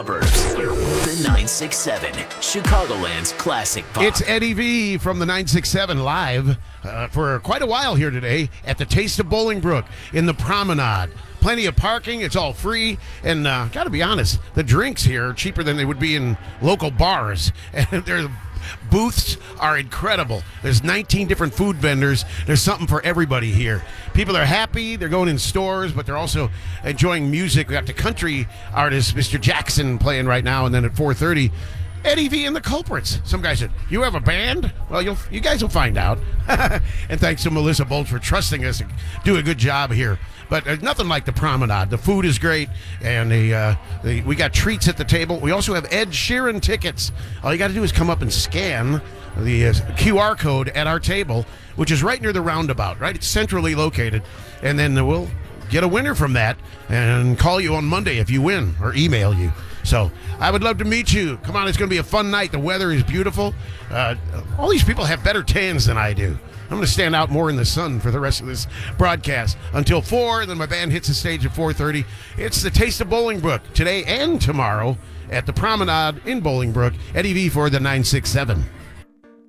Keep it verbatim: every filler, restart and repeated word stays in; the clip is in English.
The nine six seven, Chicagoland's classic pop. It's Eddie V from the nine six seven live uh, for quite a while here today at the Taste of Bolingbrook in the Promenade. Plenty of parking. It's all free. And uh, got to be honest, the drinks here are cheaper than they would be in local bars. And their booths are incredible. There's nineteen different food vendors. There's something for everybody here. People are happy. They're going in stores, but they're also enjoying music. We got the country artist, Mister Jackson, playing right now. And then at four thirty, Eddie V and the Culprits. Some guy said, "You have a band?" Well, you'll, you guys will find out. And thanks to Melissa Bolts for trusting us to do a good job here. But there's nothing like the Promenade. The food is great, and the, uh, the we got treats at the table. We also have Ed Sheeran tickets. All you got to do is come up and scan the uh, Q R code at our table, which is right near the roundabout, right? It's centrally located, and then we'll get a winner from that and call you on Monday if you win, or email you. So I would love to meet you. Come on, it's going to be a fun night. The weather is beautiful. Uh, all these people have better tans than I do. I'm going to stand out more in the sun for the rest of this broadcast until four, and then my band hits the stage at four thirty. It's the Taste of Bolingbrook today and tomorrow at the Promenade in Bolingbrook. Eddie V for the nine six seven.